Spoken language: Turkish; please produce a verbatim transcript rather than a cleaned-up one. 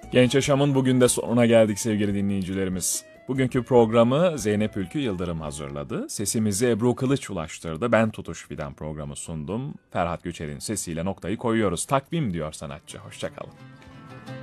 Genç Yaşam'ın bugün de sonuna geldik sevgili dinleyicilerimiz. Bugünkü programı Zeynep Ülkü Yıldırım hazırladı. Sesimizi Ebru Kılıç ulaştırdı. Ben Tutuş Fidan programı sundum. Ferhat Göçer'in sesiyle noktayı koyuyoruz. Takvim diyor sanatçı. Hoşça kalın.